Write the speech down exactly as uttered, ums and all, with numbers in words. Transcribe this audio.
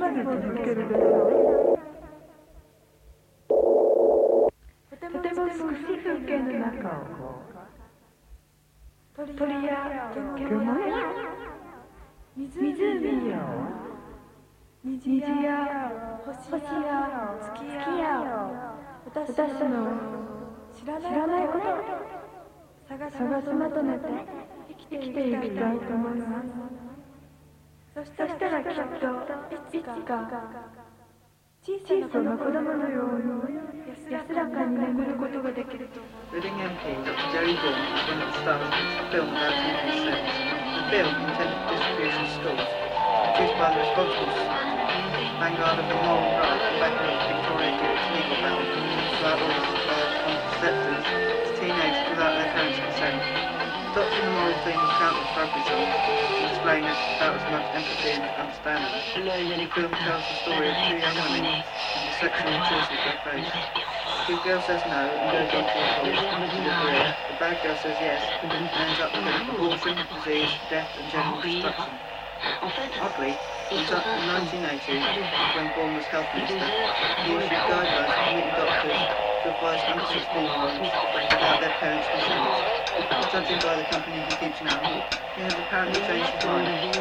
まで続けるでしょう。とても美しい風景の中を鳥や獣や湖や虹や星や月や私の知らないことを探し求めて生きていきたいと思います。そしたらきっといつか小さな子供のように安らかに眠ることができると。 Reading M P, Doctor Jerry Vaughan was one of the stars of a film about teenage sex. The film, intended for distribution in schools, produced by the Responsible Society, vanguard of the moral right, and backer of Victoria Gilbert's legal battle to outlaw contraceptives to teenagers without their parents' consent. Adopting the moral theme of countless rugby songs and displaying it without as much empathy and understanding, the film tells the story of two young women and the sexual choices they face. The good girl says no and goes on to a college with a career. The bad girl says yes and ends up with abortion, disease, death and general destruction. Oddly, in nineteen eighty, when Vaughan was health minister, he issued guidelines permitting doctors to advise under sixteen-year-olds without their parents' consent. Judging by the company he keeps now, he has apparently changed his mind.